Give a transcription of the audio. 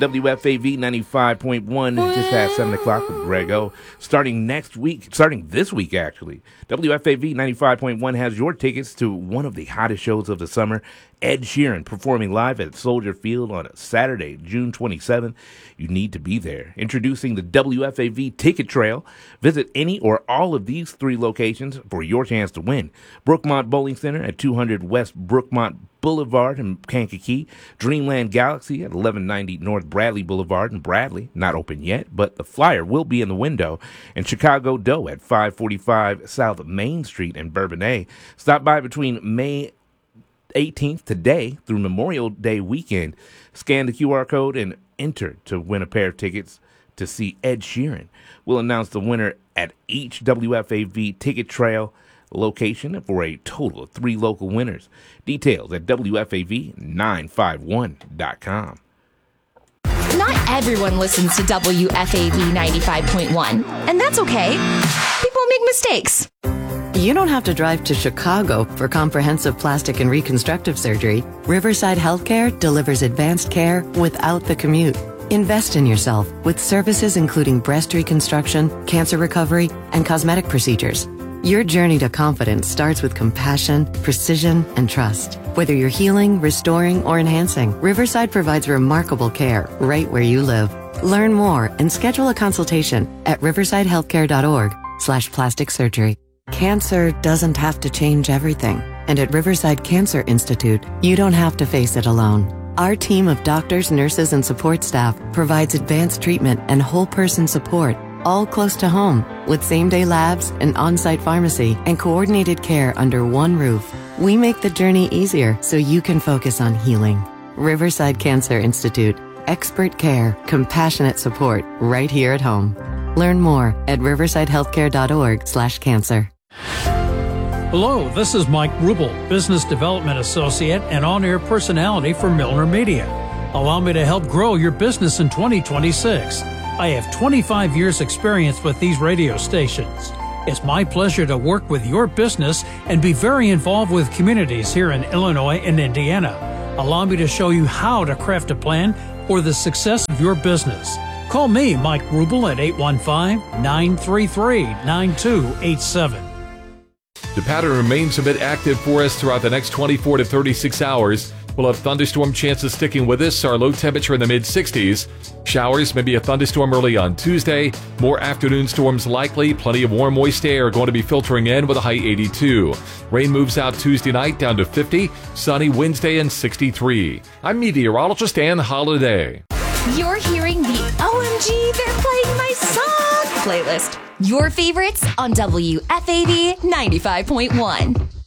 WFAV 95.1, just past 7 o'clock with Greg O. Starting this week, actually, WFAV 95.1 has your tickets to one of the hottest shows of the summer, Ed Sheeran, performing live at Soldier Field on a Saturday, June 27th. You need to be there. Introducing the WFAV Ticket Trail. Visit any or all of these 3 locations for your chance to win. Brookmont Bowling Center at 200 West Brookmont Boulevard in Kankakee, Dreamland Galaxy at 1190 North Bradley Boulevard in Bradley, not open yet, but the flyer will be in the window, and Chicago Dough at 545 South Main Street in Bourbonnais. Stop by between May 18th today through Memorial Day weekend. Scan the QR code and enter to win a pair of tickets to see Ed Sheeran. We'll announce the winner at each WFAV Ticket Trail location for a total of 3 local winners. Details at WFAV951.com. Not everyone listens to WFAV 95.1, and that's okay. People make mistakes. You don't have to drive to Chicago for comprehensive plastic and reconstructive surgery. Riverside Healthcare delivers advanced care without the commute. Invest in yourself with services including breast reconstruction, cancer recovery, and cosmetic procedures. Your journey to confidence starts with compassion, precision, and trust. Whether you're healing, restoring, or enhancing, Riverside provides remarkable care right where you live. Learn more and schedule a consultation at riversidehealthcare.org/plastic surgery. Cancer doesn't have to change everything. And at Riverside Cancer Institute, you don't have to face it alone. Our team of doctors, nurses, and support staff provides advanced treatment and whole person support, all close to home, with same-day labs, an on-site pharmacy, and coordinated care under one roof. We make the journey easier so you can focus on healing. Riverside Cancer Institute. Expert care, compassionate support, right here at home. Learn more at riversidehealthcare.org/cancer. Hello, this is Mike Rubel, Business Development Associate and on-air personality for Milner Media. Allow me to help grow your business in 2026. I have 25 years experience with these radio stations. It's my pleasure to work with your business and be very involved with communities here in Illinois and Indiana. Allow me to show you how to craft a plan for the success of your business. Call me, Mike Rubel, at 815-933-9287. The pattern remains a bit active for us throughout the next 24 to 36 hours. We'll have thunderstorm chances sticking with us. Our low temperature in the mid-60s. Showers, maybe a thunderstorm early on Tuesday. More afternoon storms likely. Plenty of warm, moist air going to be filtering in with a high 82. Rain moves out Tuesday night down to 50. Sunny Wednesday and 63. I'm meteorologist Ann Holiday. You're hearing the OMG, they're playing my song playlist. Your favorites on WFAV 95.1.